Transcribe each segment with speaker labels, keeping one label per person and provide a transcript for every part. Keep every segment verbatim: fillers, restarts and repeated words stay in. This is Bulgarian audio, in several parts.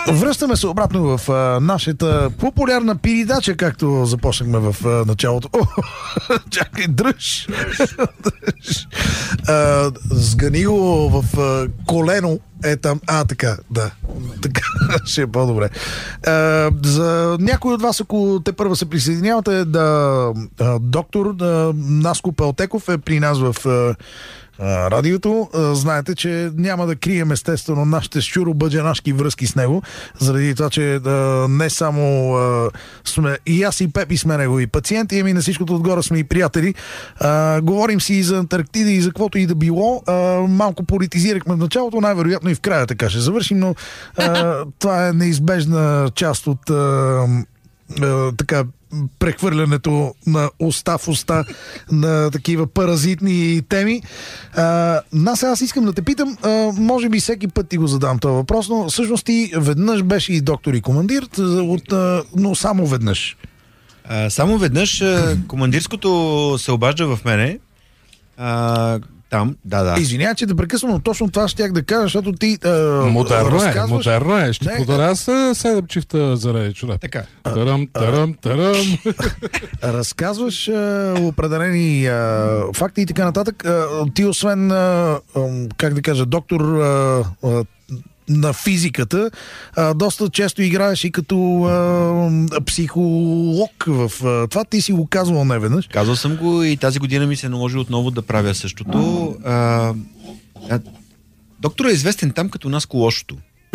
Speaker 1: Връщаме се обратно в а, нашата популярна передача, както започнахме в а, началото. О, чакай, дръж! дръж. А, сгани го в а, колено. Е там. А, така, да. Така ще е по-добре. А, за някой от вас, ако те първа се присъединявате, да, а, доктор да, Наско Палтеков е при нас в а, а, радиото. А, знаете, че няма да крием естествено нашите щуро-бъджанашки връзки с него, заради това, че а, не само а, сме и аз и Пепи сме негови пациенти, ами на всичкото отгоре сме и приятели. А, говорим си и за Антарктида и за каквото и да било. А, малко политизирахме в началото, най-вероятно и в края така ще завършим, но а, това е неизбежна част от а, а, така прехвърлянето на уста в уста на такива паразитни теми. А, нас аз искам да те питам, а, може би всеки път ти го задам този въпрос, но всъщност ти веднъж беше и доктор и командир, от, а, но само веднъж.
Speaker 2: А, само веднъж а, командирското се обажда в мене. А, там, да, да.
Speaker 1: Извинявай, че да прекъсвам, но точно това щях да кажа, защото ти а,
Speaker 3: модерно
Speaker 1: разказваш...
Speaker 3: е, модерно е. Ще подаря с седем чифта заради човек.
Speaker 2: Така.
Speaker 3: Тарам, тарам, тарам.
Speaker 1: Разказваш а, определени а, факти и така нататък. А, ти освен, а, а, как да кажа, доктор а, а, на физиката, а, доста често играеш и като а, психолог в а, това. Ти си го казвал неведнъж.
Speaker 2: Казал съм го и тази година ми се наложи отново да правя същото. А, а, доктор е известен там като Наско лошото.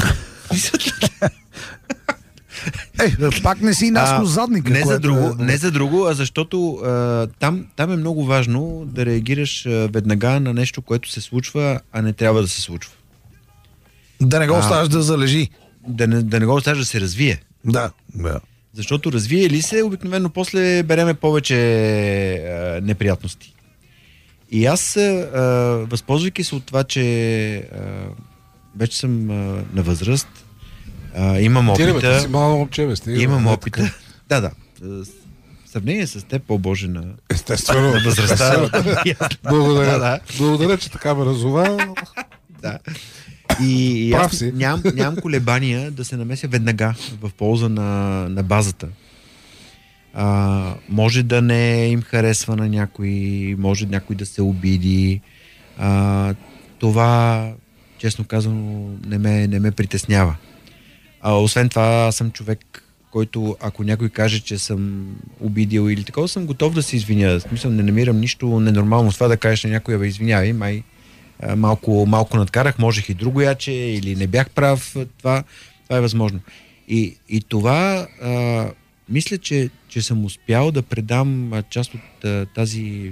Speaker 1: Е, пак не си Наско задника.
Speaker 2: Не за, друго,
Speaker 1: е...
Speaker 2: не за друго, а защото а, там, там е много важно да реагираш а, веднага на нещо, което се случва, а не трябва да се случва.
Speaker 1: Да не го оставаш да залежи.
Speaker 2: Да не, да не го оставаш да се развие.
Speaker 1: Да, да.
Speaker 2: Защото развие ли се, обикновено после береме повече а, неприятности. И аз, а, възползвайки се от това, че а, вече съм а, на възраст, а, имам опита...
Speaker 3: Ти, бе, ти си малко момче, бе, стига,
Speaker 2: имам
Speaker 3: бе,
Speaker 2: опита.
Speaker 3: така.
Speaker 2: Да, да. В сравнение с теб, по-боже на,
Speaker 3: Естествено.
Speaker 2: на възрастта.
Speaker 3: Благодаря.
Speaker 2: Да, да.
Speaker 3: Благодаря, че така ме разова.
Speaker 2: Да. И, и
Speaker 3: Прав
Speaker 2: аз
Speaker 3: си.
Speaker 2: нямам, нямам колебания да се намеся веднага в полза на, на базата. А, може да не им харесва на някой, може някой да се обиди. А, това, честно казано, не ме, не ме притеснява. А, освен това, аз съм човек, който, ако някой каже, че съм обидил или такова, съм готов да се извиня. В смисъл, не намирам нищо ненормално с това да кажеш на някой, бе, извинявай, май малко, малко надкарах, можех и друго яче, или не бях прав, това, това е възможно. И, и това а, мисля, че, че съм успял да предам част от а, тази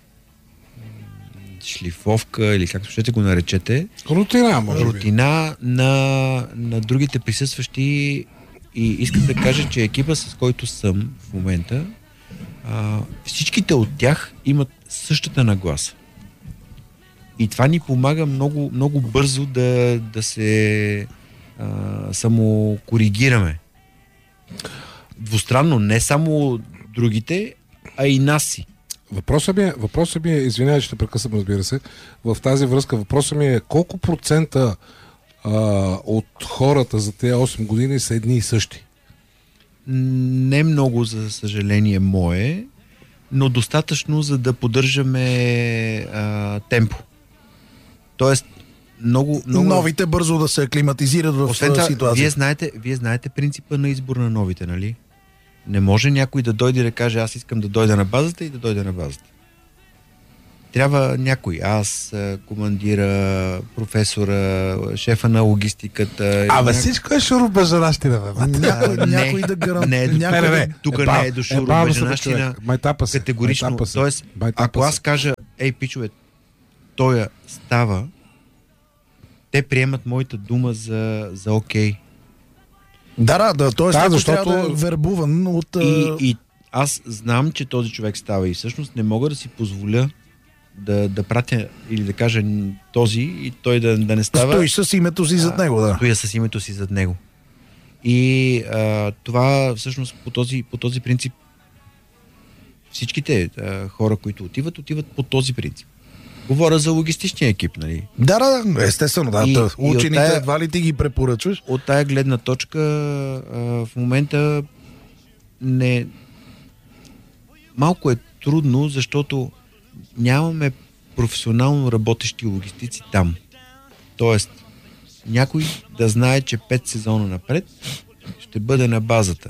Speaker 2: шлифовка, или както ще го наречете,
Speaker 3: Рутина, може би.
Speaker 2: рутина на, на другите присъстващи, и искам да кажа, че екипа, с който съм в момента, а, всичките от тях имат същата нагласа. И това ни помага много, много бързо да, да се а, самокоригираме. Двустранно, не само другите, а и нас си.
Speaker 3: Въпросът ми е, въпросът ми е, извинявай, че те прекъсвам, разбира се, в тази връзка въпросът ми е колко процента а, от хората за тези осем години са едни и същи?
Speaker 2: Не много, за съжаление, мое, но достатъчно, за да поддържаме а, темпо. Тоест, много, много...
Speaker 1: Новите бързо да се аклиматизират в
Speaker 2: Освен това,
Speaker 1: ситуация.
Speaker 2: Вие знаете, вие знаете принципа на избор на новите, нали? Не може някой да дойде да каже, аз искам да дойда на базата и да дойде на базата. Трябва някой. Аз, командира, професора, шефа на логистиката.
Speaker 3: Абе,
Speaker 2: няк...
Speaker 3: всичко е шуробаджанащина, бе.
Speaker 1: Някой, някой да гарантира.
Speaker 2: Не,
Speaker 1: някой...
Speaker 2: не,
Speaker 3: не,
Speaker 2: не, тук
Speaker 3: е,
Speaker 2: не е до шуробаджанащина.
Speaker 3: Майтапа се.
Speaker 2: Категорично.
Speaker 3: Майтапа се.
Speaker 2: Тоест,
Speaker 3: Майтапа
Speaker 2: ако аз
Speaker 3: се.
Speaker 2: кажа, ей, пичове, той става, те приемат моята дума за, за окей.
Speaker 1: Да, да, да, т.е.
Speaker 3: Да,
Speaker 1: да,
Speaker 3: защото-
Speaker 1: трябва да е вербуван от...
Speaker 2: И,
Speaker 1: а,
Speaker 2: и аз знам, че този човек става и всъщност не мога да си позволя да, да пратя или да кажа този и той да, да не става.
Speaker 1: Стои с името си зад него, да.
Speaker 2: Стоя с името си зад него. И а, това всъщност по този, по този принцип всичките а, хора, които отиват, отиват по този принцип. Говоря за логистичния екип, нали?
Speaker 1: Да, да, естествено. Да.
Speaker 2: И-
Speaker 1: И,
Speaker 2: и от
Speaker 1: Учените
Speaker 2: тая-
Speaker 1: едва ли ти ги препоръчваш?
Speaker 2: От тая гледна точка а, в момента не... Малко е трудно, защото нямаме професионално работещи логистици там. Тоест, някой да знае, че пет сезона напред ще бъде на базата.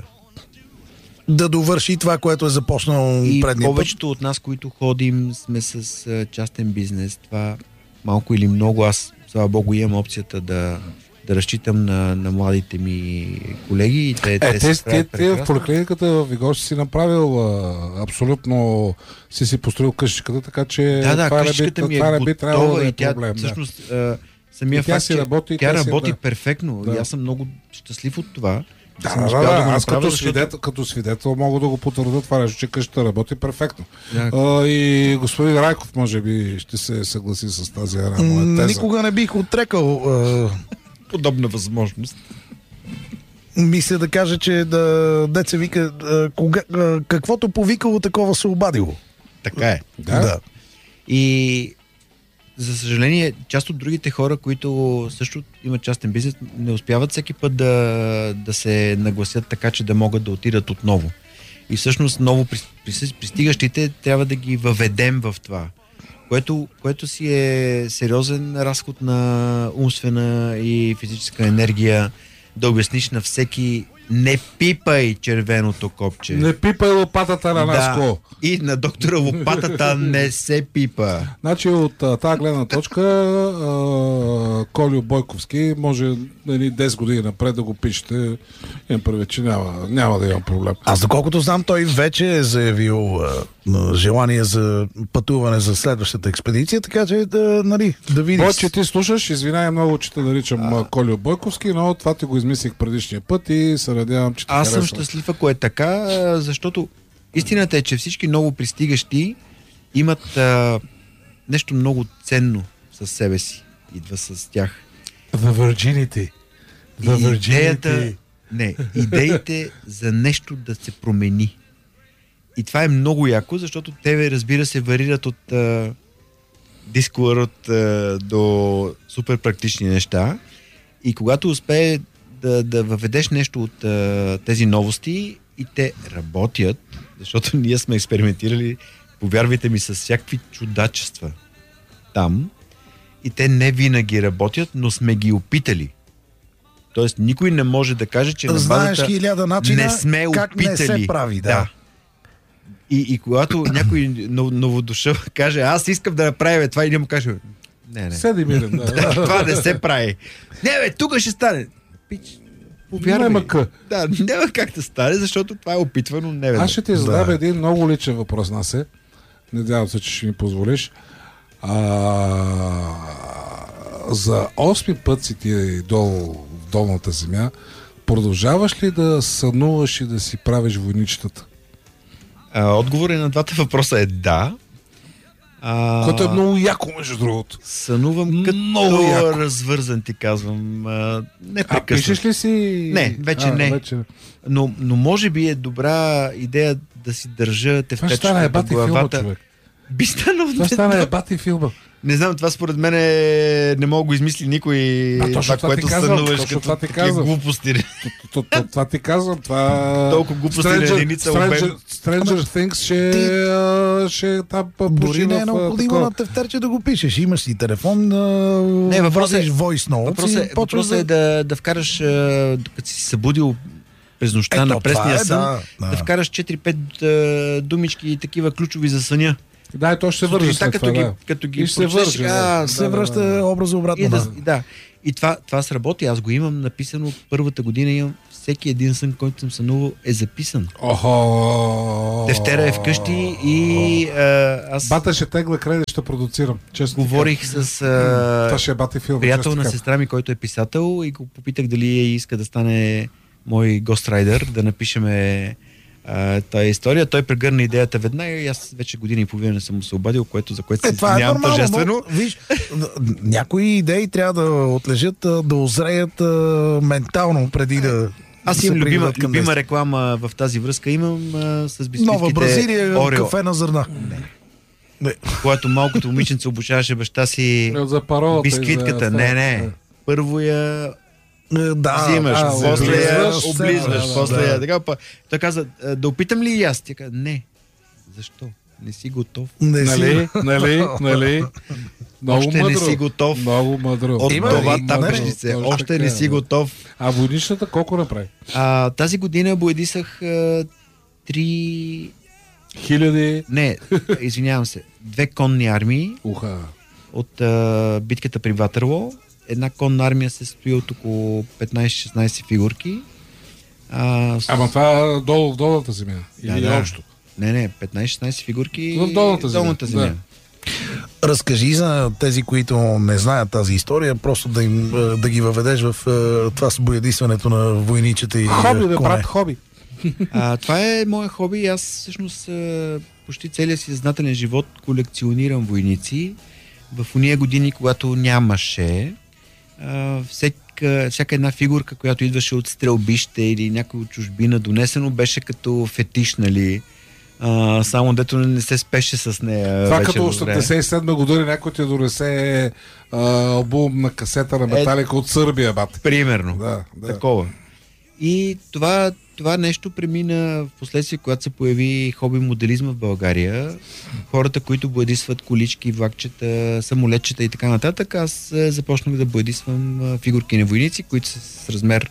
Speaker 1: Да довърши това, което е започнал
Speaker 2: И
Speaker 1: предния път.
Speaker 2: повечето от нас, които ходим, сме с а, частен бизнес. Това малко или много, аз, слава богу, имам опцията да, да разчитам на, на младите ми колеги. И те,
Speaker 3: Е,
Speaker 2: те
Speaker 3: те,
Speaker 2: се
Speaker 3: те,
Speaker 2: справят
Speaker 3: те в
Speaker 2: прекрасно.
Speaker 3: поликлиниката в Вигош си направил а, абсолютно си си построил къщичката, така че
Speaker 2: Да, да,
Speaker 3: това не би,
Speaker 2: къщичката ми е
Speaker 3: това не би трябвало
Speaker 2: готова
Speaker 3: да е
Speaker 2: и тя
Speaker 3: проблем. Да.
Speaker 2: всъщност а, самия
Speaker 3: И тя
Speaker 2: факт,
Speaker 3: си
Speaker 2: че
Speaker 3: работи,
Speaker 2: тя
Speaker 3: тя си-
Speaker 2: работи
Speaker 3: да.
Speaker 2: перфектно.
Speaker 3: Да.
Speaker 2: И аз съм много щастлив от това. че
Speaker 3: Да,
Speaker 2: съм
Speaker 3: да,
Speaker 2: успял
Speaker 3: да,
Speaker 2: да го
Speaker 3: аз
Speaker 2: направя,
Speaker 3: като,
Speaker 2: защото-
Speaker 3: свидетел, като свидетел мога да го потвърда това нещо, че къщата работи перфектно.
Speaker 2: Да.
Speaker 3: А, и господин Райков може би ще се съгласи с тази една моя
Speaker 1: М,
Speaker 3: теза.
Speaker 1: Никога не бих отрекал. а,
Speaker 2: подобна възможност.
Speaker 1: Мисля да кажа, че да, деца вика, а, кога, а, каквото повикало, такова се обадило.
Speaker 2: Така е.
Speaker 3: Да?
Speaker 1: Да.
Speaker 2: И за съжаление, част от другите хора, които също имат частен бизнес, не успяват всеки път да, да се нагласят така, че да могат да отидат отново. И всъщност ново прис- прис- пристигащите трябва да ги въведем в това, което, което си е сериозен разход на умствена и физическа енергия, да обясниш на всеки: не пипай червеното копче.
Speaker 3: Не пипай лопатата на Наско.
Speaker 2: Да. И на доктора лопатата не се пипа.
Speaker 3: Значи от а, тази гледна точка а, Колю Бойковски може нали, десет години напред да го пишете. Имам предвид, че няма, няма да имам проблем.
Speaker 1: Аз доколкото знам, той вече е заявил а, а, желание за пътуване за следващата експедиция, така че да, нали, да видиш.
Speaker 3: Бой, че ти слушаш, извинявай много, че те наричам а... Колю Бойковски, но това ти го измислих предишния път и се надявам, че ти
Speaker 2: Аз съм
Speaker 3: харесва.
Speaker 2: щастлив, ако е така, защото истината е, че всички ново пристигащи имат а, нещо много ценно със себе си. Идва с тях.
Speaker 3: The virginity.
Speaker 2: И идеята, не, идеите за нещо да се промени. И това е много яко, защото те, разбира се, варират от а, дисколът а, до супер практични неща. И когато успее да, да въведеш нещо от а, тези новости и те работят, защото ние сме експериментирали, повярвайте ми, с всякакви чудачества там, и те не винаги работят, но сме ги опитали. Тоест, никой не може да каже, че на
Speaker 1: Знаеш
Speaker 2: базата
Speaker 1: хиляда начина
Speaker 2: не сме
Speaker 1: как не
Speaker 2: опитали.
Speaker 1: се прави, да.
Speaker 2: И, и когато някой нов- новодушъл каже: аз искам да направя това, и ние му каже: не, не.
Speaker 3: Седи мирен, да.
Speaker 2: Да, това не се прави. Не, бе, тук ще стане. Пич, повярвай.
Speaker 3: Няма къ.
Speaker 2: Да, няма как да стане, защото това е опитвано неведнъж.
Speaker 3: Аз ще ти задам
Speaker 1: Да.
Speaker 3: един много личен въпрос, Насе. Надявам се, че ще ми позволиш. А, за осми път си ти долу в долната земя. Продължаваш ли да сънуваш и да си правиш войничетата?
Speaker 2: А, отговорът на двата въпроса е да. А,
Speaker 3: Което е много яко, между другото.
Speaker 2: Сънувам като
Speaker 3: Много яко.
Speaker 2: развързан, ти казвам. А, не
Speaker 3: А пишеш ли си?
Speaker 2: Не, вече
Speaker 3: а,
Speaker 2: не.
Speaker 3: Вече...
Speaker 2: Но, но може би е добра идея да си държа
Speaker 3: Това ще стане
Speaker 2: тефтечката
Speaker 3: ебати
Speaker 2: до
Speaker 3: филма,
Speaker 2: главата.
Speaker 3: човек.
Speaker 2: Би станал.
Speaker 3: Това стане ебати филма.
Speaker 2: Не знам, това според мен е... не мога да го измисли никой.
Speaker 3: А, точно това ти
Speaker 2: което
Speaker 3: казвам,
Speaker 2: сънуваш
Speaker 3: точно
Speaker 2: като
Speaker 3: това ти
Speaker 2: такива
Speaker 3: казвам.
Speaker 2: глупости.
Speaker 3: То- то- Това ти казвам, това...
Speaker 2: Толкова глупости на единица обем.
Speaker 3: Stranger, Stranger Things ще,
Speaker 1: ти-
Speaker 3: а, ще там пуши
Speaker 1: Дори не
Speaker 3: в,
Speaker 1: е
Speaker 3: а,
Speaker 1: необходимо
Speaker 3: такова.
Speaker 1: на тефтерче да го пишеш. Имаш си телефон,
Speaker 2: Не, въпросът е-
Speaker 1: voice notes
Speaker 2: Въпросът
Speaker 1: и
Speaker 2: е,
Speaker 1: почваш
Speaker 2: въпросът е да, да вкараш, а, като си събудил през нощта
Speaker 1: Ето,
Speaker 2: на
Speaker 1: това
Speaker 2: пресния
Speaker 1: е,
Speaker 2: сън,
Speaker 1: да,
Speaker 2: да,
Speaker 1: да.
Speaker 2: вкараш четири-пет а, думички и такива ключови за съня.
Speaker 3: Да, и то ще се върже
Speaker 2: Сутринта,
Speaker 3: след
Speaker 2: като
Speaker 3: това,
Speaker 2: ги,
Speaker 3: да.
Speaker 2: като ги
Speaker 3: И ще се
Speaker 2: прочетеш,
Speaker 3: върже,
Speaker 2: а,
Speaker 3: да.
Speaker 1: се
Speaker 3: да,
Speaker 1: връща
Speaker 3: да.
Speaker 1: образа обратно.
Speaker 2: И, да,
Speaker 1: да.
Speaker 2: и, да. и това, това сработи. Аз го имам написано първата година. Имам всеки един сън, който съм сънувал, е записан.
Speaker 3: Охо!
Speaker 2: Тефтера е вкъщи и а, аз
Speaker 3: Бата ще тегла кредит, ще продуцирам. Често ти
Speaker 2: говорих с
Speaker 3: кажа. Това
Speaker 2: а,
Speaker 3: ще е бати филм.
Speaker 2: приятел
Speaker 3: често
Speaker 2: на
Speaker 3: ти
Speaker 2: сестра ми, който е писател, и го попитах дали иска да стане мой гострайдер, да напишеме а, тая история. Той прегърна идеята веднага и аз вече година и половина не съм му се обадил, което, за което
Speaker 1: Е,
Speaker 2: се
Speaker 1: това е
Speaker 2: извинявам
Speaker 1: нормално,
Speaker 2: тържествено.
Speaker 1: но, виж, някои идеи трябва да отлежат, а, да озреят а, ментално преди да
Speaker 2: Аз
Speaker 1: се
Speaker 2: имам любима,
Speaker 1: пригодят към
Speaker 2: любима
Speaker 1: нещо.
Speaker 2: реклама в тази връзка. Имам а, с бисквитките
Speaker 1: Нова Бразилия,
Speaker 2: Орео.
Speaker 1: кафе на зърна. Не.
Speaker 2: Когато малкото момиченце обучаваше баща си
Speaker 3: За паролата.
Speaker 2: бисквитката. Не, не. Първо я
Speaker 1: Да,
Speaker 2: взимаш,
Speaker 3: а,
Speaker 2: после я
Speaker 3: облизваш,
Speaker 2: облизваш,
Speaker 3: да,
Speaker 2: после
Speaker 1: да.
Speaker 2: я така. па- Той каза, «А, да опитам ли и аз? Тя каза, не. Защо? Не си готов.
Speaker 1: Не си.
Speaker 3: Нали, нали, нали. Много
Speaker 2: Още не
Speaker 3: мъдро.
Speaker 2: си готов.
Speaker 3: Много мъдро.
Speaker 2: От
Speaker 1: Има
Speaker 2: това
Speaker 1: ли?
Speaker 2: тапешнице.
Speaker 3: Точно
Speaker 2: Още
Speaker 3: така,
Speaker 2: не си
Speaker 3: да.
Speaker 2: готов.
Speaker 3: А войничната колко направи?
Speaker 2: А, тази година боядисах а, три...
Speaker 3: Хиляди.
Speaker 2: Не, извинявам се. Две конни армии
Speaker 3: Уха.
Speaker 2: от а, битката при Ватерлоо. Една конна армия се състои от около петнайсет-шестнайсет фигурки. А, с-
Speaker 3: Ама това е долу в долната земя. Или
Speaker 2: Да, да.
Speaker 3: общо.
Speaker 2: Не, не, петнайсет-шестнайсет фигурки
Speaker 3: В долната земя.
Speaker 2: долната земя.
Speaker 3: Да.
Speaker 1: Разкажи за тези, които не знаят тази история, просто да, им, е, да ги въведеш в е, това с боядисването на войничета и е,
Speaker 3: Хоби, бе,
Speaker 1: коне.
Speaker 3: брат, хоби.
Speaker 2: А, това е мое хоби и аз всъщност а, почти целия си съзнателен живот колекционирам войници. В уния години, когато нямаше, а, всека, всяка една фигурка, която идваше от стрелбище или някой от чужбина донесено, беше като фетиш, нали? А, само дето не се спеше с нея.
Speaker 3: Това
Speaker 2: вече
Speaker 3: като
Speaker 2: добре.
Speaker 3: осемдесет и седма година някой ти донесе а, албум на касета на Металика от Сърбия, бат.
Speaker 2: Примерно.
Speaker 3: Да, да.
Speaker 2: Такова. И това, това нещо премина в последствие, когато се появи хоби моделизма в България. Хората, които боядисват колички, влакчета, самолетчета и така нататък, аз е, започнах да боядисвам е, фигурки на войници, които са с размер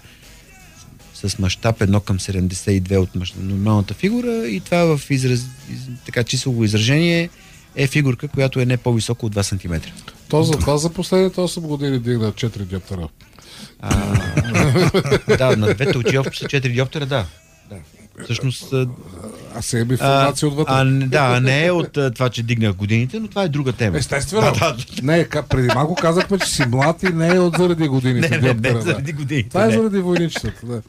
Speaker 2: с мащаб едно към седемдесет и две от мащ... нормалната фигура и това в израз... из... така числово изражение е фигурка, която е не по-висока от два сантиметра.
Speaker 3: То за това за последните осем години дигна четири диоптера.
Speaker 2: А, да, на двете очи общо са четири диоптера, да. да. Всъщност, а,
Speaker 3: А сега ми информация отвътре.
Speaker 2: а, не- да, не е от а, това, че дигнах годините, но това е друга тема.
Speaker 3: Естествено.
Speaker 2: Да, да,
Speaker 3: Не, ка- преди малко казахме, че си млад и не е от заради годините.
Speaker 2: не, не,
Speaker 3: диоптера,
Speaker 2: не,
Speaker 3: да.
Speaker 2: заради годините.
Speaker 3: Това е
Speaker 2: не.
Speaker 3: заради войничетата. Да.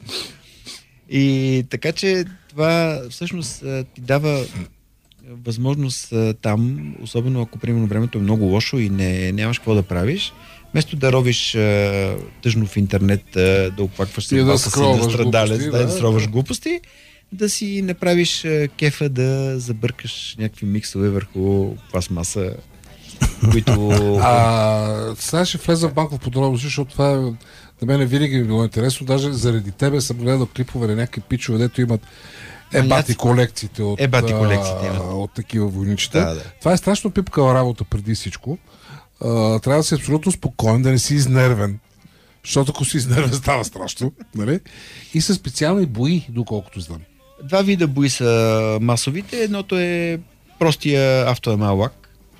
Speaker 2: И така, че това всъщност а, ти дава възможност а, там, особено ако примерно времето е много лошо и не, нямаш какво да правиш, вместо да ровиш а, тъжно в интернет, а, да оплакваш
Speaker 3: И да
Speaker 2: съдбата си
Speaker 3: скролваш
Speaker 2: на страдалец,
Speaker 3: глупости,
Speaker 2: да, да,
Speaker 3: да.
Speaker 2: скролваш глупости, да си направиш а, кефа да забъркаш някакви миксове върху пластмаса, които...
Speaker 3: А, сега ще влеза в банков подробности, защото това е, на мен винаги ми било интересно. Даже заради тебе съм гледал клипове на някакви пичове, дето имат ебати колекциите от,
Speaker 2: Ебати колекциите
Speaker 3: а,
Speaker 2: имат.
Speaker 3: от такива войничета.
Speaker 2: Да, да.
Speaker 3: Това е страшно пипкава работа преди всичко. А, трябва да си абсолютно спокоен, да не си изнервен. Защото ако си изнервен, става страшно. Нали? И са специални бои, доколкото знам.
Speaker 2: Два вида бои са масовите. Едното е простия автоемал лак.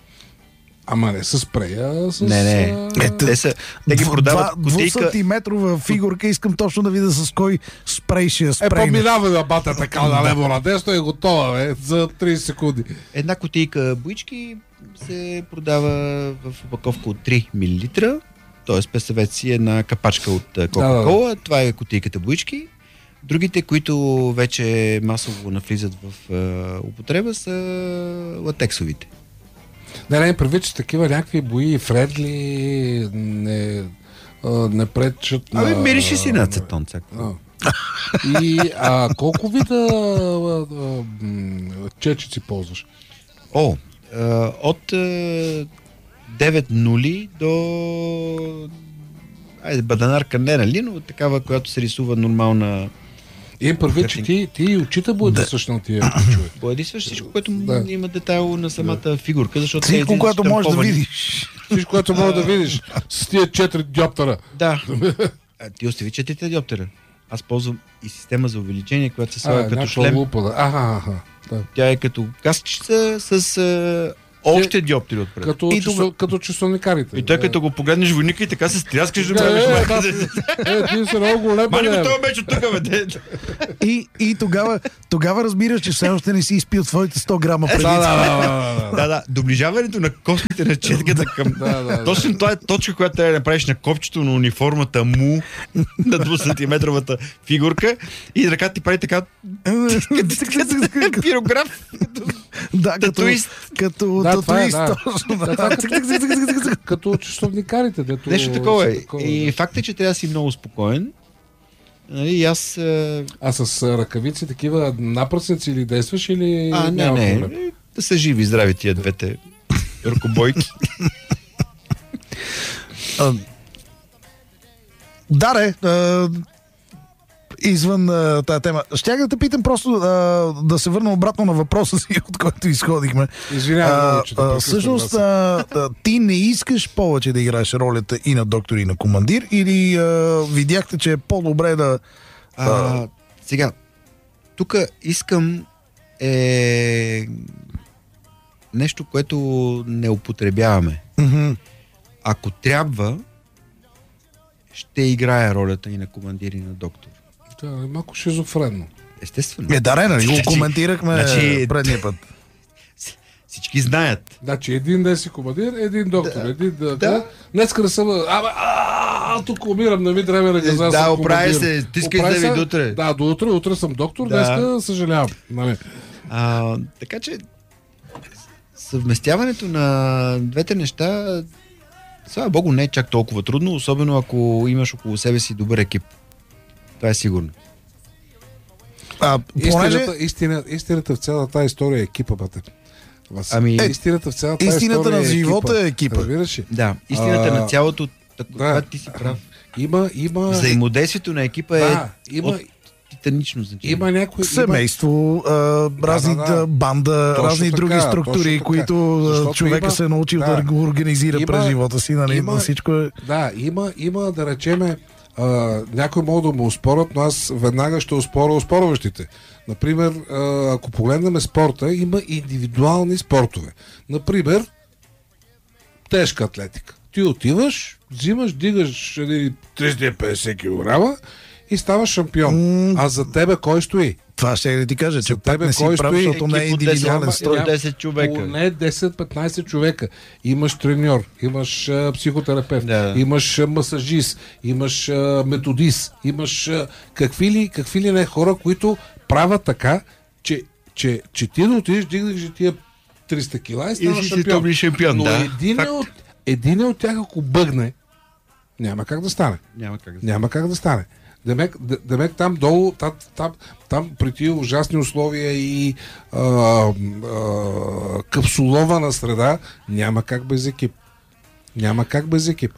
Speaker 3: Ама не с спрея, с...
Speaker 2: Не, не.
Speaker 3: а,
Speaker 1: Ето,
Speaker 2: Те, са, те ги продават
Speaker 1: Два
Speaker 2: кутийка.
Speaker 1: двусантиметрова фигурка, искам точно да видя с кой спрей ще я
Speaker 3: Е,
Speaker 1: спрейне.
Speaker 3: поминава да бата така на лево надесно и готова, бе, за трийсет секунди.
Speaker 2: Една кутийка боички се продава в опаковка от три милилитра. Тоест, представете си една капачка от а, Кока-Кола. Това е кутийката боички. Другите, които вече масово навлизат в а, употреба, са латексовите.
Speaker 3: Не, не, прави, че такива някакви бои, фредли, не, а, не пречат на...
Speaker 2: Абе, мирише си на ацетон. Цак.
Speaker 3: А. И а, колко вида а, а, м, чечици ползваш?
Speaker 2: О, а, от а, девет нули до... Айде, баданарка не, нали, но такава, която се рисува нормална...
Speaker 3: И прави, че ти, ти и очите боядисваш на тия пичове.
Speaker 2: Боядисваш всичко, което
Speaker 3: Да.
Speaker 2: има детайл на самата фигурка, защото... те
Speaker 1: Всичко,
Speaker 2: излизат
Speaker 1: което можеш да
Speaker 2: штамповани.
Speaker 1: видиш.
Speaker 3: Всичко, което мога да видиш с тия четири диоптера.
Speaker 2: Да. А, ти остави четирите диоптера. Аз ползвам и система за увеличение, която се слага
Speaker 3: А,
Speaker 2: като
Speaker 3: някаква
Speaker 2: шлем.
Speaker 3: лупа, да. Аха, аха. Да.
Speaker 2: Тя е като каскичка с а, още диоптери отпред.
Speaker 3: Като,
Speaker 1: И
Speaker 3: часо,
Speaker 1: тога-
Speaker 3: като часовникарите.
Speaker 2: И той като го погледнеш войника и така се стряскаш да
Speaker 3: Е,
Speaker 2: правиш
Speaker 3: е,
Speaker 2: майка.
Speaker 3: Е, ти си много голем,
Speaker 2: Мани
Speaker 3: бе,
Speaker 2: го
Speaker 3: бе.
Speaker 2: това беше тук, бе. де.
Speaker 1: И, и тогава, тогава разбираш, че все още не си изпил твоите сто грама преди.
Speaker 3: Да, да, да, да, да.
Speaker 2: Да, да. Доближаването на костите на четката към...
Speaker 3: Да, да, да.
Speaker 2: Точно това е точка, която трябва да направиш на копчето на униформата му на двусантиметровата фигурка и ръката ти прави така пирограф.
Speaker 1: Да, като,
Speaker 2: Татуист.
Speaker 1: като
Speaker 3: Да, това е,
Speaker 1: татуист.
Speaker 3: да.
Speaker 1: Точно,
Speaker 3: Да,
Speaker 1: да.
Speaker 3: това е цик, цик, цик, цик, цик, цик, като часовникарите. Дето
Speaker 2: Нещо такова е.
Speaker 3: са такова,
Speaker 2: И
Speaker 3: да.
Speaker 2: факт е, че трябва да си много спокоен. Нали, и аз... А,
Speaker 3: А с а, ръкавици такива напръсници или действаш или
Speaker 2: а не,
Speaker 3: няма
Speaker 2: не.
Speaker 3: проблем?
Speaker 2: Да са живи и здрави тия двете ръкобойки.
Speaker 1: А, Даре, а, извън а, тази тема. Щях да те питам просто а, да се върна обратно на въпроса си, от който изходихме.
Speaker 3: Извинявам, че да
Speaker 1: всъщност, а, а, ти не искаш повече да играеш ролята и на доктор, и на командир, или а, видяхте, че е по-добре да... А...
Speaker 2: А, сега, тук искам е нещо, което не употребяваме.
Speaker 1: Mm-hmm.
Speaker 2: Ако трябва, ще играя ролята и на командир, и на доктор.
Speaker 3: Да, е малко шизофренно.
Speaker 2: Естествено.
Speaker 1: Е, Даре, нали го коментирахме
Speaker 2: значи,
Speaker 1: предния път.
Speaker 2: Всички знаят.
Speaker 3: Значи един ден си командир, един доктор.
Speaker 2: Да.
Speaker 3: Един да,
Speaker 2: Да.
Speaker 3: да. Днеска да съм... Абе, а, тук умирам, не ми трябва да газа.
Speaker 2: Да, оправи се, ти искаш да ви до утре.
Speaker 3: Да, до утре, утре съм доктор,
Speaker 2: Да.
Speaker 3: днеска съжалявам. Нали.
Speaker 2: А, така че съвместяването на двете неща, слава богу, не е чак толкова трудно, особено ако имаш около себе си добър екип. Това е сигурно.
Speaker 1: А, понеже...
Speaker 3: Истината, истина, истината в цялата тази история е екипа, бате. Вас.
Speaker 2: Ами,
Speaker 3: е, истината в цялата тази
Speaker 1: истината
Speaker 3: история
Speaker 1: на
Speaker 3: е
Speaker 1: живота е екипа.
Speaker 3: Разбираш ли?
Speaker 2: Да, истината
Speaker 3: А,
Speaker 2: на цялото, така,
Speaker 3: да.
Speaker 2: ти си прав.
Speaker 3: Има, има...
Speaker 2: Взаимодействието на екипа е
Speaker 3: Да, има,
Speaker 2: от титанично значение.
Speaker 3: има някой...
Speaker 1: Семейство, а, разни
Speaker 3: да, да.
Speaker 1: банда,
Speaker 3: Точно
Speaker 1: разни
Speaker 3: така,
Speaker 1: други
Speaker 3: точно
Speaker 1: структури,
Speaker 3: така.
Speaker 1: които а,
Speaker 3: Защото
Speaker 1: човека
Speaker 3: има-
Speaker 1: се е научил да,
Speaker 3: да.
Speaker 1: го организира
Speaker 3: Има-
Speaker 1: през живота си, нали?
Speaker 3: има-
Speaker 1: На всичко е...
Speaker 3: Да, има, има да речеме, а, някой могат да му успорят, но аз веднага ще успоря успорващите. Например, а, ако погледнем спорта, има индивидуални спортове. Например, тежка атлетика. Ти отиваш, взимаш, дигаш едни триста и петдесет килограма и ставаш шампион.
Speaker 1: М,
Speaker 3: А за тебе кой стои?
Speaker 1: Това ще да ти кажа, че
Speaker 3: За
Speaker 1: пак
Speaker 3: тебе
Speaker 1: не си
Speaker 3: кой
Speaker 1: прав,
Speaker 3: стои?
Speaker 1: защото не е
Speaker 2: Екип от
Speaker 1: индивидуален
Speaker 2: десет,
Speaker 1: строй.
Speaker 2: от десет човека.
Speaker 3: Поне десет-петнайсет човека. Имаш треньор, имаш а, психотерапевт,
Speaker 2: Да.
Speaker 3: имаш а, масажист, имаш а, методист, имаш а, какви ли, какви ли не хора, които правят така, че, че, че ти да отидеш, дигнеш тия триста кила и
Speaker 2: И
Speaker 3: ставаш
Speaker 2: си
Speaker 3: шампион.
Speaker 2: световен шампион,
Speaker 3: Но
Speaker 2: да.
Speaker 3: един,
Speaker 2: Факт.
Speaker 3: от, един от тях, ако бъгне, няма как да стане.
Speaker 2: Няма как да
Speaker 3: Няма как да стане. Демек, д- демек там долу, там, там, там при тия ужасни условия и а, а, капсулована среда, няма как без екип. Няма как без екип.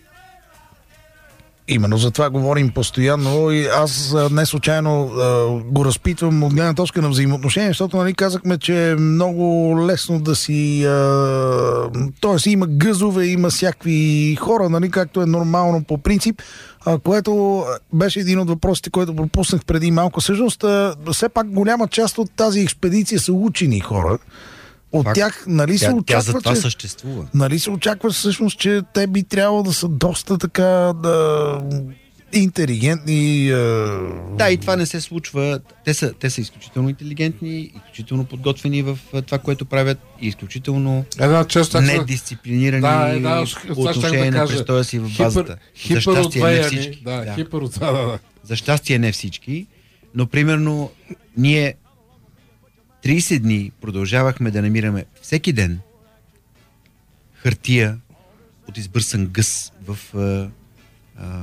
Speaker 1: Именно за това говорим постоянно и аз а, не случайно а, го разпитвам от гледна точка на взаимоотношения, защото нали, казахме, че е много лесно да си... А, тоест има гъзове, има всякакви хора, нали, както е нормално по принцип, а, което беше един от въпросите, който пропуснах преди малко. Всъщност, а, все пак голяма част от тази експедиция са учени хора. От
Speaker 2: Факт.
Speaker 1: тях, нали се
Speaker 2: Тя, тя
Speaker 1: очаква,
Speaker 2: за това
Speaker 1: че...
Speaker 2: съществува.
Speaker 1: Нали се очаква всъщност, че те би трябвало да са доста така да, интелигентни. Е...
Speaker 2: Да, и това не се случва. Те са, те са изключително интелигентни, изключително подготвени в а, това, което правят и изключително
Speaker 3: Една част так са-
Speaker 2: недисциплинирани
Speaker 3: Да, е, да,
Speaker 2: по
Speaker 3: това щях
Speaker 2: отношение
Speaker 3: да
Speaker 2: на
Speaker 3: кажа.
Speaker 2: престоя си в
Speaker 3: Хипер,
Speaker 2: базата. За
Speaker 3: хипер
Speaker 2: щастие не
Speaker 3: отвеяни.
Speaker 2: всички.
Speaker 3: Да,
Speaker 2: Да.
Speaker 3: хипер от това, да, да.
Speaker 2: За щастие не всички, но примерно ние трийсет дни продължавахме да намираме всеки ден хартия от избърсан гъс в а, а,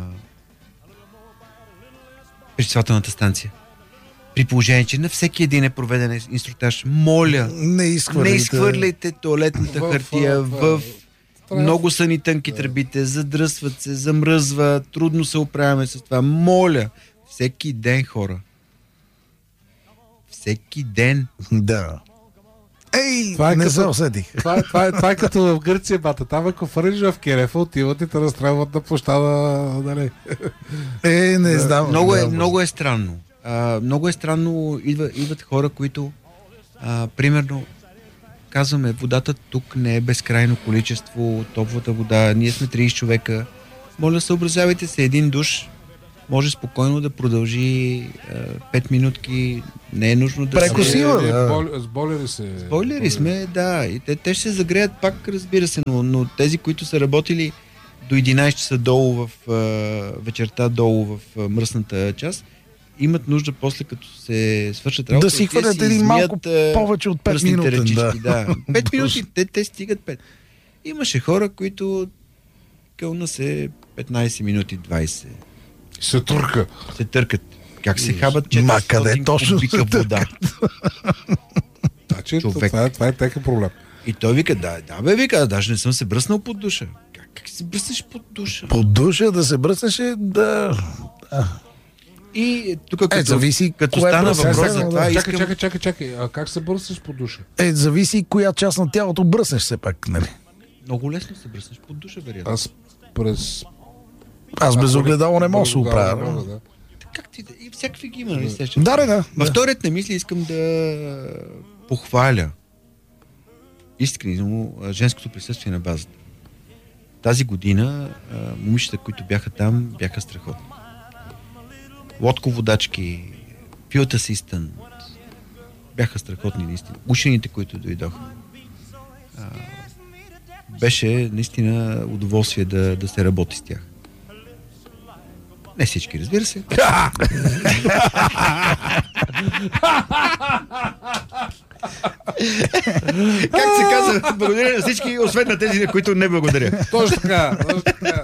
Speaker 2: пречиствателната станция. При положение, че на всеки един е проведен инструктаж. Моля,
Speaker 1: Не изхвърляйте.
Speaker 2: не изхвърляйте туалетната
Speaker 3: В,
Speaker 2: хартия
Speaker 3: в,
Speaker 2: в...
Speaker 3: в-
Speaker 2: Много са ни тънки тръбите, задръсват се, замръзва, трудно се оправяме с това. Моля, всеки ден, хора. Всеки ден.
Speaker 1: Да. Ей,
Speaker 3: Това е
Speaker 1: не
Speaker 3: като-
Speaker 1: се усетих.
Speaker 3: Това, е, това, е, това е като в Гърция, бата. Там ако фърлиш в Керефа, отиват и те разстрелват на площада. Нали?
Speaker 1: Е, не знам.
Speaker 2: Много е,
Speaker 1: да,
Speaker 2: много е странно. А, много е странно. Идва, идват хора, които а, примерно казваме, водата тук не е безкрайно количество, топлата вода, ние сме трийсет човека. Моля, съобразявайте се, един душ може спокойно да продължи а, пет минутки, не е нужно да
Speaker 1: Преко
Speaker 2: се...
Speaker 1: сила,
Speaker 3: Е, е,
Speaker 1: да.
Speaker 3: бол- С бойлери се...
Speaker 2: Бойлери сме, да, и те, те ще се загреят пак, разбира се, но, но тези, които са работили до единайсет часа долу в а, вечерта, долу в а, мръсната част, имат нужда после, като се свършат работа,
Speaker 1: Да си хвърлят един малко повече от пет минути. Да.
Speaker 2: да. пет минути, те, те стигат пет. Имаше хора, които кълна се петнайсет минути, двайсет.
Speaker 3: Се турка.
Speaker 2: Се търкат. Как се хабат
Speaker 1: Ма къде
Speaker 2: четиристотин
Speaker 1: точно
Speaker 2: кубика
Speaker 1: се
Speaker 2: вода?
Speaker 3: Да, че
Speaker 2: човек.
Speaker 3: Това е, това е техен проблем.
Speaker 2: И той вика, да, да бе, вика, даже не съм се бръснал под душа. Как, как се бръснеш под душа?
Speaker 1: Под душа да се бръснеше, да... да.
Speaker 2: И тук като,
Speaker 1: Е, зависи
Speaker 2: като
Speaker 1: кое
Speaker 2: стана
Speaker 1: бръсне,
Speaker 2: въпрос
Speaker 1: да,
Speaker 2: за
Speaker 1: да.
Speaker 2: това,
Speaker 3: Чакай,
Speaker 2: искам...
Speaker 3: чакай, чакай, чакай. А как се бръснеш по душа?
Speaker 1: Е, зависи коя част на тялото бръснеш все пак, нали?
Speaker 2: Много лесно се бръснеш под душа, вероятно.
Speaker 3: Аз през...
Speaker 1: Аз без огледало не мога да се
Speaker 3: Без огледало
Speaker 1: оправя.
Speaker 3: не
Speaker 1: да.
Speaker 3: мога, да.
Speaker 2: Как ти да... И всякакви ги има, нали се?
Speaker 1: Да, да, да.
Speaker 2: Във вторият на мисли искам да похваля искрено а, женското присъствие на базата. Тази година а, момичета, които бяха там, бяха страхотни. Лодководачки, field assistant, бяха страхотни наистина. Учените, които дойдоха. А, беше наистина удоволствие да, да се работи с тях. Не всички, разбира се. Как се казва? Благодаря на всички, освен на тези, на които не благодаря.
Speaker 3: Точно така, точно така.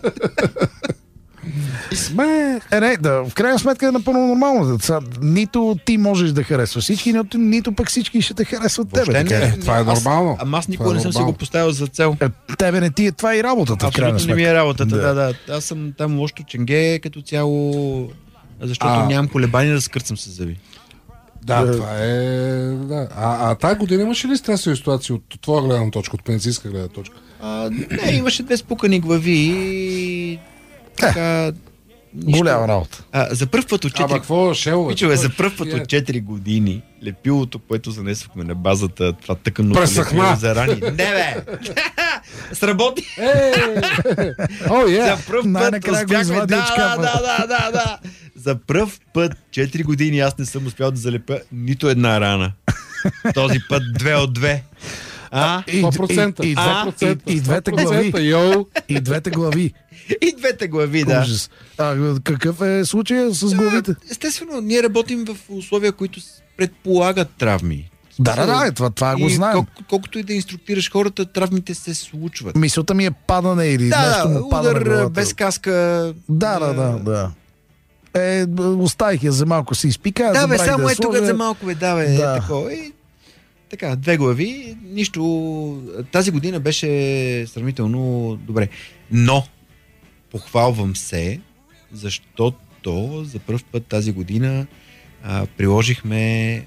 Speaker 3: Смех.
Speaker 1: Е, не, да, в крайна сметка е напълно нормално. Са, нито ти можеш да харесваш всички, нито, нито пък всички ще те харесват
Speaker 2: Въобще
Speaker 1: тебе. Така
Speaker 2: не,
Speaker 1: е.
Speaker 3: Е, това е
Speaker 2: аз-
Speaker 3: нормално.
Speaker 2: Ама аз
Speaker 3: Това
Speaker 2: никога
Speaker 3: е
Speaker 2: не съм си
Speaker 3: нормално.
Speaker 2: го поставил за цел.
Speaker 1: Е, тебе не ти е това и работата, в крайна
Speaker 2: Абсолютно не
Speaker 1: сметка.
Speaker 2: ми е работата,
Speaker 1: Да.
Speaker 2: да, да. Аз съм там лошото ченге като цяло, защото
Speaker 3: А.
Speaker 2: нямам колебания да скърцам с зъби.
Speaker 3: Да,
Speaker 1: Да.
Speaker 3: това е... Да. А, а тази година имаше ли стресови ситуации от твоя гледна точка, от медицинска гледна точка?
Speaker 2: А, не, имаше две спукани глави и така... нищо.
Speaker 1: Голяма работа.
Speaker 2: А, за първ път от
Speaker 3: Ама
Speaker 2: четири...
Speaker 3: какво шел? бе?
Speaker 2: Пичове, за
Speaker 3: Какво
Speaker 2: първ път
Speaker 3: е?
Speaker 2: от четири години лепилото, което занесохме на базата, това тъканото
Speaker 3: Пресъхна.
Speaker 2: лепило за рани. Не, бе! Сработи!
Speaker 3: Е! О, е!
Speaker 2: За пръв път
Speaker 1: Най-накрая го
Speaker 2: успяхме.
Speaker 1: извади
Speaker 2: Да,
Speaker 1: от шкафа.
Speaker 2: да, да, да, да. За пръв път четири години аз не съм успял да залепя нито една рана. Този път две от две. А?
Speaker 1: И,
Speaker 3: сто процента.
Speaker 1: и, и,
Speaker 2: А?
Speaker 1: и, и, и двете глави.
Speaker 3: Йоу!
Speaker 1: И двете глави.
Speaker 2: И двете глави, да.
Speaker 1: Ужас. А, какъв е случая с главите?
Speaker 2: Естествено, ние работим в условия, които предполагат травми.
Speaker 1: Да, да, да, това, това го
Speaker 2: И
Speaker 1: знаем.
Speaker 2: кол- колкото и да инструктираш хората, травмите се случват.
Speaker 1: Мисълта ми е падане или
Speaker 2: Да,
Speaker 1: нещо
Speaker 2: да,
Speaker 1: му пада на
Speaker 2: удар
Speaker 1: главата.
Speaker 2: без каска.
Speaker 1: Да, да, да, да. Е, оставих я за малко си изпика.
Speaker 2: Да, бе,
Speaker 1: забравих
Speaker 2: само
Speaker 1: я
Speaker 2: е тук
Speaker 1: сложа.
Speaker 2: за малко, бе, да, бе,
Speaker 1: Да.
Speaker 2: е такова. И, така, две глави, нищо. Тази година беше сравнително добре. Но, похвалвам се, защото за първ път тази година а, приложихме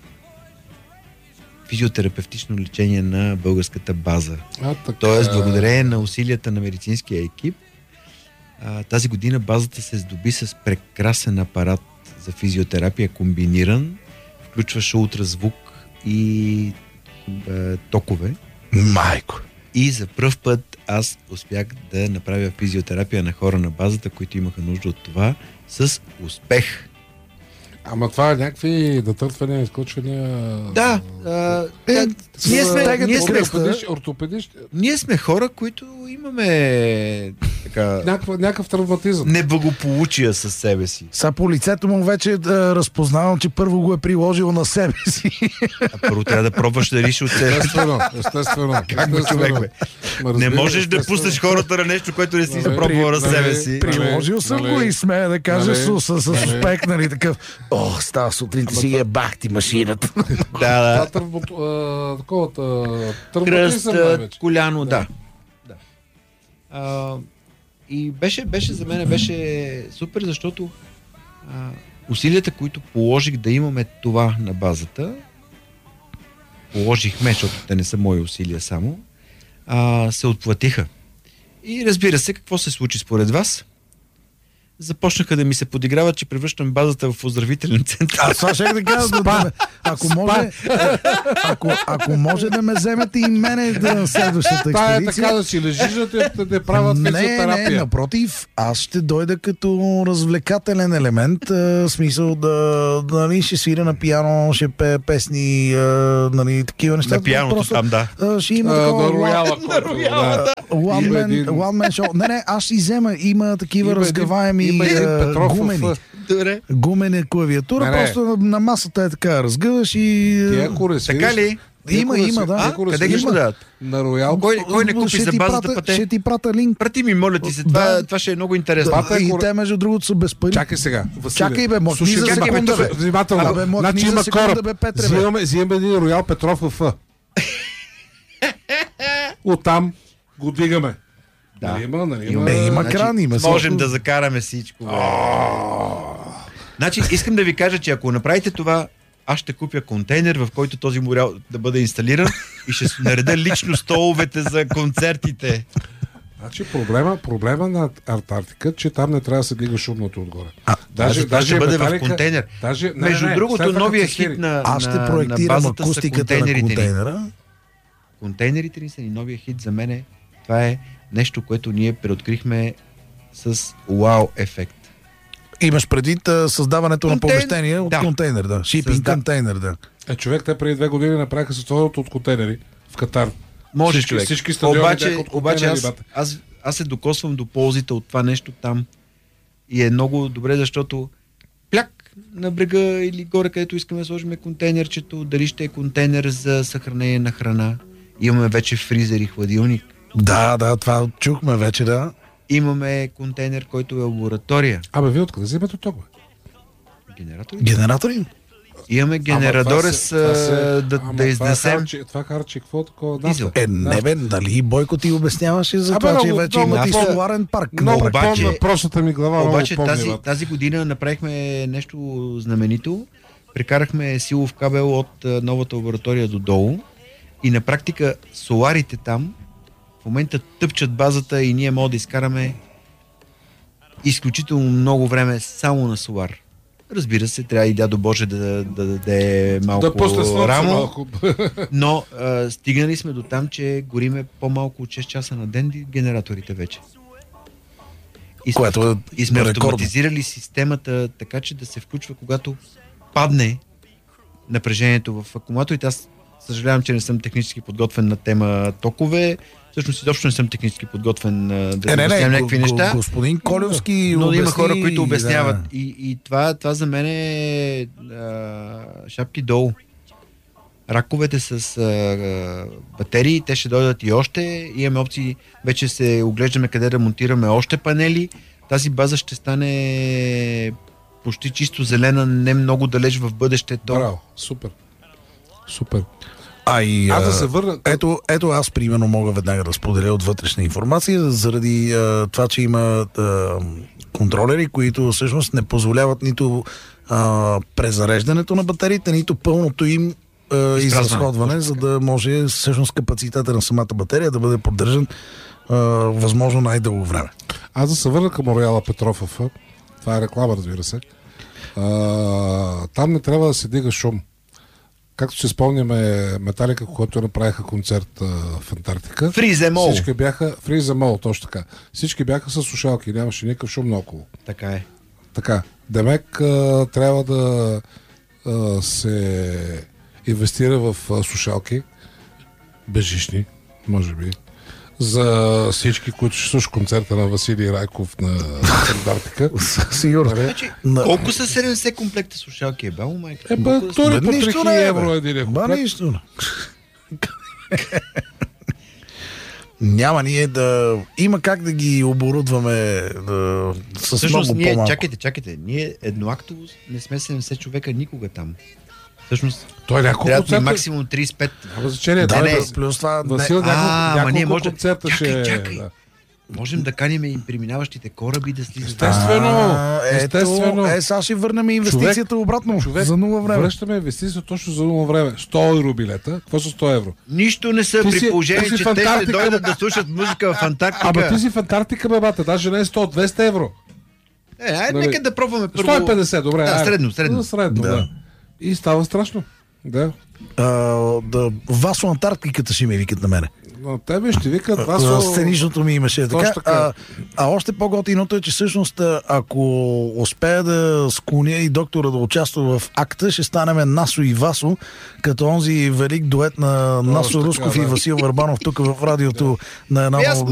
Speaker 2: физиотерапевтично лечение на българската база.
Speaker 3: А, така.
Speaker 2: Тоест, благодарение на усилията на медицинския екип, а, тази година базата се здоби с прекрасен апарат за физиотерапия, комбиниран, включваше ултразвук и е, токове.
Speaker 1: Майко.
Speaker 2: И за пръв път аз успях да направя физиотерапия на хора на базата, които имаха нужда от това, с успех.
Speaker 3: Ама това е някакви натъртвания, изкочвания...
Speaker 2: Да, а,
Speaker 1: Е,
Speaker 2: да, ние сме,
Speaker 1: стегат
Speaker 2: ние сме,
Speaker 3: Ортопедиш, ортопедиш,
Speaker 2: ние сме хора, които имаме така,
Speaker 3: някаква, някакъв травматизъм.
Speaker 2: неблагополучия със себе си.
Speaker 1: Са по лицето му вече да разпознавам, че първо го е приложил на себе си.
Speaker 2: А първо трябва да пробваш да реши от себе си.
Speaker 3: Естествено, естествено.
Speaker 2: Как бе,
Speaker 3: естествено.
Speaker 2: човек, бе?
Speaker 3: Ма,
Speaker 2: Не
Speaker 3: разбира,
Speaker 2: можеш да
Speaker 3: естествено.
Speaker 2: пуснеш хората на нещо, което не си
Speaker 3: Нали,
Speaker 2: пробвал на
Speaker 3: нали,
Speaker 2: себе си.
Speaker 3: при-
Speaker 1: Приложил съм
Speaker 3: нали,
Speaker 1: го и смея да кажа
Speaker 3: нали,
Speaker 1: с, с, с
Speaker 3: нали.
Speaker 1: успех, нали, такъв. О, става сутринта си е бахти машината.
Speaker 2: Да,
Speaker 3: Това
Speaker 2: да.
Speaker 3: търбот, а, такова, та-
Speaker 2: Кръст,
Speaker 3: травматизъм най-вече.
Speaker 2: коляно, да. да. А, и беше, беше за мен беше супер, защото а, усилията, които положих да имаме това на базата, положихме, защото те не са мои усилия само, а, се отплатиха. И разбира се, какво се случи според вас? Започнаха да ми се подиграват, че превръщам базата в оздравителен център.
Speaker 1: Аз това ще да кажа, да, да, ако, може, ако, ако може да ме вземете и мене да следващата
Speaker 3: Та е
Speaker 1: експедиция.
Speaker 3: така да си лежиш, да те, да те правят
Speaker 1: Не, не,
Speaker 3: физиотерапия.
Speaker 1: напротив, аз ще дойда като развлекателен елемент, а, смисъл да, да нали, ще свиря на пиано, ще пее песни, а, нали, такива неща.
Speaker 2: На пианото
Speaker 1: Просто,
Speaker 2: там, да.
Speaker 1: а, ще има
Speaker 3: А,
Speaker 1: такова
Speaker 3: на
Speaker 1: one-
Speaker 3: рояла.
Speaker 2: На рояла, да.
Speaker 1: One
Speaker 3: Има
Speaker 1: man,
Speaker 3: един-
Speaker 1: one man show. Не, не, аз ще взема. Има такива
Speaker 3: Има един-
Speaker 1: разгъваеми
Speaker 3: има един
Speaker 1: а,
Speaker 3: Петров в-
Speaker 1: гумени.
Speaker 2: Добре.
Speaker 1: Гумена клавиатура,
Speaker 3: Не, не.
Speaker 1: просто на, на масата е така разгъваш и...
Speaker 3: Ти ако не свириш,
Speaker 2: Така ли?
Speaker 1: Има,
Speaker 3: Някога
Speaker 1: има,
Speaker 3: си-
Speaker 1: да.
Speaker 2: А?
Speaker 3: някога
Speaker 2: Къде
Speaker 3: си-
Speaker 2: ги
Speaker 1: има.
Speaker 2: продават?
Speaker 3: На Роял.
Speaker 2: Кой, кой не купи
Speaker 1: Ще
Speaker 2: за
Speaker 1: ти
Speaker 2: базата
Speaker 1: пратя-
Speaker 2: пъте?
Speaker 1: Ще ти прата линк.
Speaker 2: Прати ми, моля ти се, това,
Speaker 1: Да.
Speaker 2: това ще е много интересно.
Speaker 3: Пата е
Speaker 1: И
Speaker 3: коре-
Speaker 1: те, между другото, са без пари.
Speaker 3: Чакай сега. Василе.
Speaker 1: Чакай, бе, махни
Speaker 3: Слушай,
Speaker 1: за
Speaker 3: чакай, бе,
Speaker 1: секунда,
Speaker 3: тук
Speaker 1: бе.
Speaker 3: внимателно.
Speaker 1: Абе, махни
Speaker 3: Значи
Speaker 1: за
Speaker 3: има
Speaker 1: секунда,
Speaker 3: кораб.
Speaker 1: бе, Петре, бе.
Speaker 3: Взимаме, взимаме един Роял Петров в Ф. Оттам го дигаме.
Speaker 2: Да.
Speaker 3: Нали има, нали
Speaker 2: Има.
Speaker 3: има.
Speaker 1: Е, има
Speaker 2: Значи,
Speaker 1: кран, има
Speaker 2: Можем
Speaker 1: всичко.
Speaker 2: да закараме всичко. Бе. Значи, искам да ви кажа, че ако направите това, аз ще купя контейнер, в който този морял да бъде инсталиран и ще нареда лично столовете за концертите.
Speaker 3: Значи проблема, проблема на Антарктика, че там не трябва да се дига шумното отгоре.
Speaker 1: А,
Speaker 2: Даже, това ще бъде в
Speaker 3: Металика-
Speaker 2: контейнер.
Speaker 3: Даже, не,
Speaker 2: Между
Speaker 3: не, не,
Speaker 2: другото,
Speaker 3: след това
Speaker 2: новия
Speaker 3: като се
Speaker 2: хит
Speaker 3: свири.
Speaker 2: на,
Speaker 1: Аз ще
Speaker 2: на, на
Speaker 1: проектирам
Speaker 2: базата са
Speaker 1: акустиката на
Speaker 2: контейнерите ни.
Speaker 1: контейнера.
Speaker 2: Контейнерите ни са ни новия хит за мен. Това е нещо, което ние преоткрихме с вау ефект.
Speaker 1: Имаш предвид а, създаването на
Speaker 2: Контейн-
Speaker 1: помещение от
Speaker 2: да.
Speaker 1: контейнер, да. Шипинг
Speaker 2: Създа-
Speaker 1: контейнер, да.
Speaker 3: Е, човек, те преди две години направиха състоянието от контейнери в Катар.
Speaker 2: Може,
Speaker 3: Всички-
Speaker 2: човек.
Speaker 3: всички стадиони
Speaker 2: обаче,
Speaker 3: бяха от
Speaker 2: обаче
Speaker 3: контейнери,
Speaker 2: аз,
Speaker 3: бате.
Speaker 2: аз, аз се докосвам до ползите от това нещо там. И е много добре, защото пляк на брега или горе, където искаме да сложим контейнерчето, дали ще е контейнер за съхранение на храна. Имаме вече фризер и хладилник.
Speaker 1: Да, да, това чухме вече, да.
Speaker 2: Имаме контейнер, който е лаборатория.
Speaker 3: Абе, вие откъде вземете тук, бе?
Speaker 2: Генератори?
Speaker 1: Генератори?
Speaker 2: Имаме генерадори
Speaker 3: Ама
Speaker 2: с
Speaker 3: това се- това се-
Speaker 2: да,
Speaker 3: ама
Speaker 2: да изнесем.
Speaker 3: Това харчи, това харчи какво е такова?
Speaker 2: Дизел.
Speaker 3: Нафта.
Speaker 1: Е, не бе, дали Бойко ти обясняваше за
Speaker 3: Абе,
Speaker 1: това, че
Speaker 3: много-
Speaker 1: вече
Speaker 3: много
Speaker 1: имат и
Speaker 2: нафта.
Speaker 1: соларен парк.
Speaker 3: Много
Speaker 1: на
Speaker 2: обаче-
Speaker 3: помня, просната ми глава
Speaker 2: Обаче
Speaker 3: много помня,
Speaker 2: тази,
Speaker 3: бе.
Speaker 2: тази година направихме нещо знаменито. Прекарахме силов кабел от а, новата лаборатория до долу и на практика соларите там в момента тъпчат базата и ние можем да изкараме изключително много време само на солар. Разбира се, трябва и дядо Боже да, да, да даде малко
Speaker 3: Да пусне слънце
Speaker 2: рамо,
Speaker 3: малко.
Speaker 2: но а, стигнали сме до там, че гориме по-малко от шест часа на ден генераторите вече. И сме,
Speaker 1: Което е
Speaker 2: и сме
Speaker 1: рекордно.
Speaker 2: автоматизирали системата така, че да се включва, когато падне напрежението в акумулаторите. Аз съжалявам, че не съм технически подготвен на тема токове. Всъщност изобщо не съм технически подготвен а, да
Speaker 1: Е, не,
Speaker 2: обяснявам
Speaker 1: не,
Speaker 2: някакви
Speaker 1: го-
Speaker 2: неща.
Speaker 1: го- господин Колевски
Speaker 2: Но
Speaker 1: обясни,
Speaker 2: има хора, които обясняват.
Speaker 1: Да.
Speaker 2: И, и това, това за мен е а, шапки долу. Раковете с а, а, батерии, те ще дойдат и още. Имаме опции, вече се оглеждаме къде да монтираме още панели. Тази база ще стане почти чисто зелена, не много далеч в бъдещето.
Speaker 3: Браво, супер. Супер.
Speaker 1: А и,
Speaker 3: Аз да
Speaker 1: а,
Speaker 3: се върна...
Speaker 1: Ето, ето аз примерно мога веднага да споделя от вътрешна информация, заради а, това, че има а, контролери, които всъщност не позволяват нито а, презареждането на батериите, нито пълното им а, изразходване, за да може всъщност капацитета на самата батерия да бъде поддържан а, възможно най-дълго време.
Speaker 3: Аз да се върна към Рояла Петров. Това е реклама, разбира се. А, там не трябва да се дига шум. Както се спомняме, Металика, когато направиха концерт а, в Антарктика.
Speaker 2: Фриземол.
Speaker 3: Всички бяха... Фриземол, точно така. Всички бяха с слушалки, нямаше никакъв шум наоколо.
Speaker 2: Така е.
Speaker 3: Така. Демек а, трябва да а, се инвестира в а, слушалки. Безжични, може би. За всички, които ще слушат концерта на Василий Райков на Антарктика.
Speaker 1: Сигурно.
Speaker 2: Значи,
Speaker 1: На-
Speaker 2: колко са седемдесет комплекта слушалки? Е, бао, майка.
Speaker 3: Е, бе,
Speaker 2: Колко са-
Speaker 3: той по
Speaker 1: Нищо
Speaker 3: три хиляди
Speaker 1: не е,
Speaker 3: евро
Speaker 1: бе.
Speaker 3: един
Speaker 1: Ба,
Speaker 3: комплект.
Speaker 1: нищо. Няма ние да... Има как да ги оборудваме да... с
Speaker 2: Всъщност,
Speaker 1: много
Speaker 2: ние,
Speaker 1: по-малко.
Speaker 2: чакайте, чакайте, ние едноактово не сме седемдесет човека никога там. Всъщност,
Speaker 3: Той няколко
Speaker 2: трябва да ни
Speaker 3: концерта...
Speaker 2: максимум тридесет и пет.
Speaker 3: Няма значение.
Speaker 1: Да,
Speaker 3: той
Speaker 2: не,
Speaker 3: е-
Speaker 1: да, плюс това...
Speaker 3: Васил,
Speaker 1: не,
Speaker 3: няколко,
Speaker 2: А, ама
Speaker 3: няколко
Speaker 2: ние може да-
Speaker 3: концерта
Speaker 2: Чакай,
Speaker 3: ще...
Speaker 2: чакай.
Speaker 3: Да.
Speaker 2: Можем да каним и преминаващите кораби да слизат.
Speaker 3: Естествено.
Speaker 1: А,
Speaker 3: Естествено.
Speaker 1: Ето, е, сега ще върнем инвестицията
Speaker 3: Човек-
Speaker 1: обратно.
Speaker 3: Човек,
Speaker 1: за нула време.
Speaker 3: Връщаме инвестиция точно за нула време. сто евро билета. Какво са сто евро?
Speaker 2: Нищо не са
Speaker 3: Ти
Speaker 2: при
Speaker 3: си-
Speaker 2: положение,
Speaker 3: ти си
Speaker 2: че
Speaker 3: в
Speaker 2: те ще
Speaker 3: Антарктика,
Speaker 2: дойдат
Speaker 3: бе.
Speaker 2: да слушат музика в Антарктика.
Speaker 3: Ама ти си в Антарктика, бе, бата. Даже не е сто, двеста евро.
Speaker 2: Е, айде,
Speaker 3: Нали?
Speaker 2: нека да пробваме първо.
Speaker 3: сто и петдесет, добре.
Speaker 2: Да,
Speaker 3: айде.
Speaker 2: средно, средно.
Speaker 3: Да, средно,
Speaker 1: Да.
Speaker 3: да. И става страшно. Да.
Speaker 1: А, да, Васо Антарктиката ще ми викат на мене.
Speaker 3: Но тебе ще викат
Speaker 1: А,
Speaker 3: Васо...
Speaker 1: Сценичното ми имаше така.
Speaker 3: Точно така.
Speaker 1: А, а още по-готиното е, че всъщност ако успея да склоня и доктора да участва в акта, ще станем Насо и Васо, като онзи велик дует на Насо
Speaker 3: така,
Speaker 1: Русков
Speaker 3: да.
Speaker 1: и Васил Върбанов тук в радиото на една
Speaker 2: И аз
Speaker 1: много